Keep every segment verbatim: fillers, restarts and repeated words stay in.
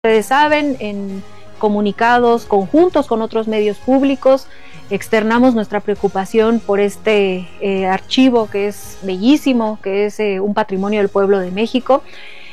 Ustedes saben, en comunicados conjuntos con otros medios públicos, externamos nuestra preocupación por este eh, archivo que es bellísimo, que es eh, un patrimonio del pueblo de México.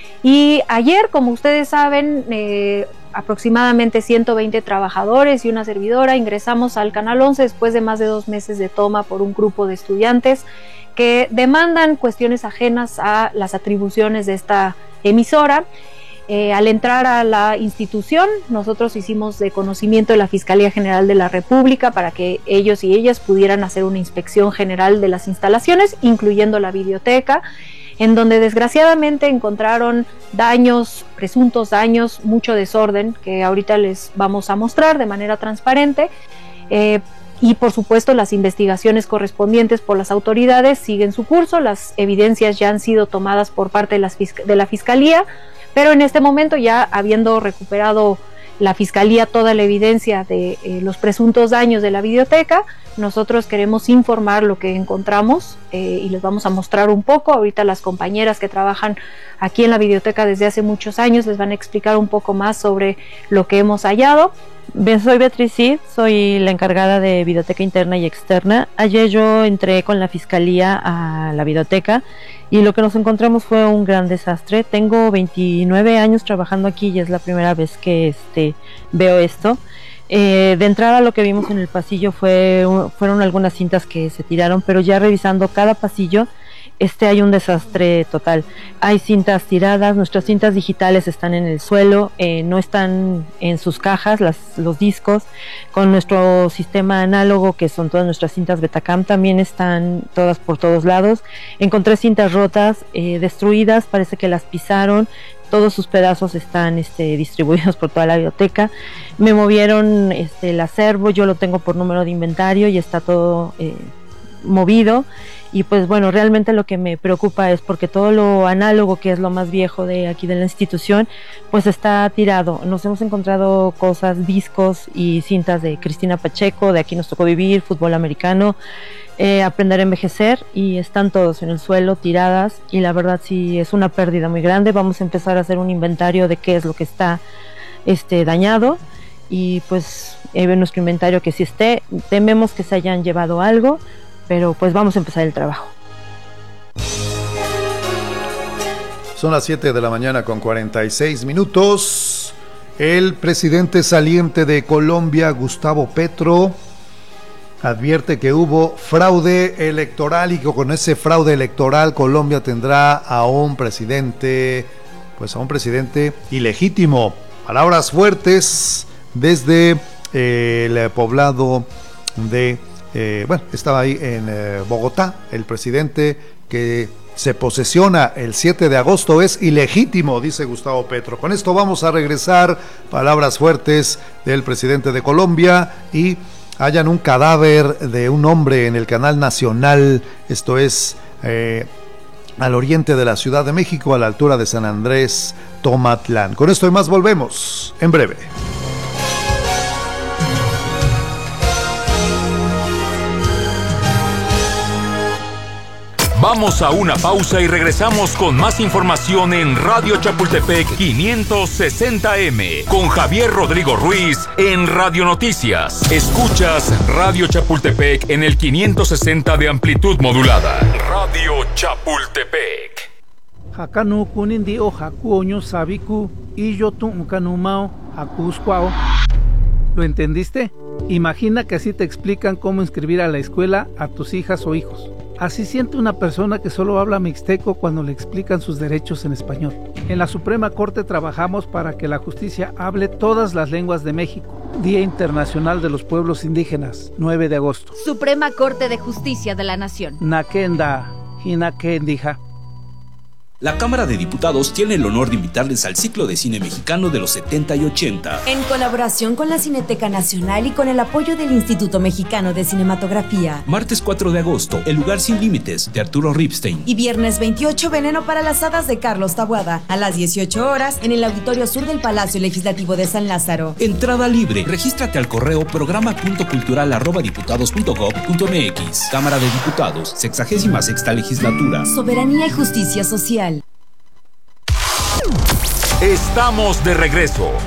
Y ayer, como ustedes saben, eh, aproximadamente ciento veinte trabajadores y una servidora ingresamos al Canal once después de más de dos meses de toma por un grupo de estudiantes que demandan cuestiones ajenas a las atribuciones de esta emisora. Eh, al entrar a la institución, nosotros hicimos de conocimiento de la Fiscalía General de la República para que ellos y ellas pudieran hacer una inspección general de las instalaciones, incluyendo la videoteca, en donde desgraciadamente encontraron daños, presuntos daños, mucho desorden, que ahorita les vamos a mostrar de manera transparente, eh, y por supuesto las investigaciones correspondientes por las autoridades siguen su curso. Las evidencias ya han sido tomadas por parte de, las, de la Fiscalía, pero en este momento, ya habiendo recuperado la Fiscalía toda la evidencia de eh, los presuntos daños de la videoteca, nosotros queremos informar lo que encontramos eh, y les vamos a mostrar un poco. Ahorita las compañeras que trabajan aquí en la videoteca desde hace muchos años les van a explicar un poco más sobre lo que hemos hallado. Bien, soy Beatriz Cid, soy la encargada de videoteca interna y externa. Ayer yo entré con la Fiscalía a la videoteca y lo que nos encontramos fue un gran desastre. Tengo veintinueve años trabajando aquí y es la primera vez que este, veo esto. Eh, de entrada lo que vimos en el pasillo fue, fueron algunas cintas que se tiraron, pero ya revisando cada pasillo, este hay un desastre total. Hay cintas tiradas, nuestras cintas digitales están en el suelo, eh, no están en sus cajas, las, los discos. Con nuestro sistema análogo, que son todas nuestras cintas Betacam, también están todas por todos lados. Encontré cintas rotas, eh, destruidas, parece que las pisaron. Todos sus pedazos están este, distribuidos por toda la biblioteca. Me movieron este, el acervo, yo lo tengo por número de inventario y está todo eh, movido. Y pues bueno, realmente lo que me preocupa es porque todo lo análogo, que es lo más viejo de aquí de la institución, pues está tirado. Nos hemos encontrado cosas, discos y cintas de Cristina Pacheco, de Aquí nos tocó vivir, fútbol americano, eh, Aprender a envejecer, y están todos en el suelo, tiradas, y la verdad sí es una pérdida muy grande. Vamos a empezar a hacer un inventario de qué es lo que está este, dañado, y pues eh, nuestro inventario que sí esté, tememos que se hayan llevado algo, pero pues vamos a empezar el trabajo. Son las siete de la mañana con cuarenta y seis minutos. El presidente saliente de Colombia, Gustavo Petro, advierte que hubo fraude electoral y que con ese fraude electoral Colombia tendrá a un presidente, pues a un presidente ilegítimo. Palabras fuertes desde eh, el poblado de Eh, bueno, estaba ahí en eh, Bogotá. El presidente que se posesiona el siete de agosto es ilegítimo, dice Gustavo Petro. Con esto vamos a regresar. Palabras fuertes del presidente de Colombia. Y hallan un cadáver de un hombre en el Canal Nacional. Esto es eh, al oriente de la Ciudad de México, a la altura de San Andrés Tomatlán. Con esto y más volvemos en breve. Vamos a una pausa y regresamos con más información en Radio Chapultepec quinientos sesenta eme con Javier Rodrigo Ruiz en Radio Noticias. Escuchas Radio Chapultepec en el quinientos sesenta de amplitud modulada. Radio Chapultepec. Hakanu kunindi o hakuoño sabiku y yo tu kanumao hakuscuao. ¿Lo entendiste? Imagina que así te explican cómo inscribir a la escuela a tus hijas o hijos. Así siente una persona que solo habla mixteco cuando le explican sus derechos en español. En la Suprema Corte trabajamos para que la justicia hable todas las lenguas de México. Día Internacional de los Pueblos Indígenas, nueve de agosto. Suprema Corte de Justicia de la Nación. Nakenda, Hinakendija. La Cámara de Diputados tiene el honor de invitarles al ciclo de cine mexicano de los setenta y ochenta. En colaboración con la Cineteca Nacional y con el apoyo del Instituto Mexicano de Cinematografía. Martes cuatro de agosto, El lugar sin límites, de Arturo Ripstein. Y viernes veintiocho, Veneno para las hadas, de Carlos Taboada. A las dieciocho horas, en el Auditorio Sur del Palacio Legislativo de San Lázaro. Entrada libre. Regístrate al correo programa punto cultural arroba diputados punto gob punto mx. Cámara de Diputados, sexagésima sexta legislatura. Soberanía y justicia social. Estamos de regreso.